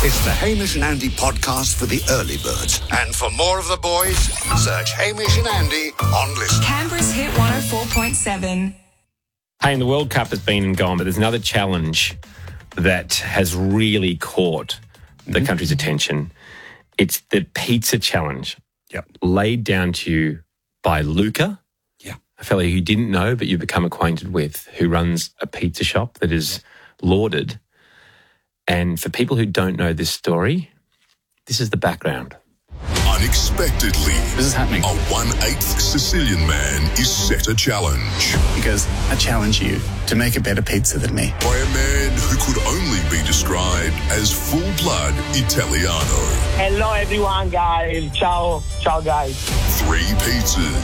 It's the Hamish and Andy podcast for the early birds. And for more of the boys, search Hamish and Andy on Listen. Canberra's Hit 104.7. Hey, and the World Cup has been and gone, but there's another challenge that has really caught the country's attention. It's the pizza challenge. Yep. Laid down to you by Luca. Yeah. A fellow you didn't know, but you've become acquainted with, who runs a pizza shop that is lauded. And for people who don't know this story, this is the background. Unexpectedly, This is happening. a 1/8 Sicilian man is set a challenge Because I challenge you to make a better pizza than me. by a man who could only be described as full-blood Italiano. Hello everyone guys, ciao guys. 3 pizzas.